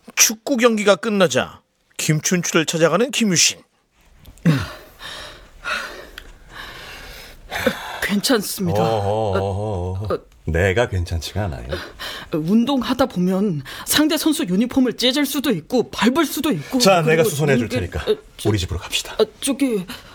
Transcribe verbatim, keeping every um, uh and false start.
축구 경기가 끝나자 김춘추를 찾아가는 김유신. 괜찮습니다. 어허허허. 어, 어. 내가 괜찮지가 않아요. 운동하다 보면 상대 선수 유니폼을 찢을 수도 있고 밟을 수도 있고. 자, 내가 수선해 줄 테니까 어, 저, 우리 집으로 갑시다. 어, 저기